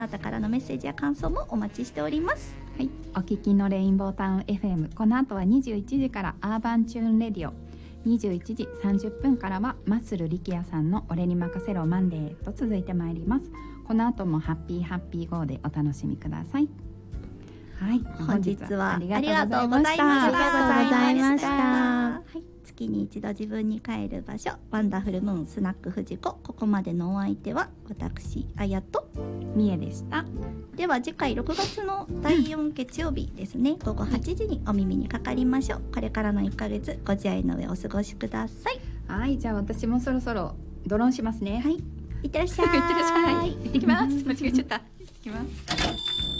あなたからのメッセージや感想もお待ちしております。 はい、お聞きのレインボータウン FM、 この後は21時からアーバンチューンレディオ、21時30分からはマッスル力也さんの俺に任せろマンデーと続いてまいります。この後もハッピーハッピー号でお楽しみください。はい、 本日はありがとうございました。 ありがとうございました。 はい、月に一度自分に帰る場所、ワンダフルムーンスナック藤子。ここまでのお相手は私あやとみえでした。 では次回6月の第4月曜日ですね、午後8時にお耳にかかりましょう。これからの1ヶ月ご自愛の上お過ごしください。 はい、じゃあ私もそろそろドローンしますね。 はい、いってらっしゃい。 いってらっしゃい。行ってきます。間違えちゃった。行ってきます。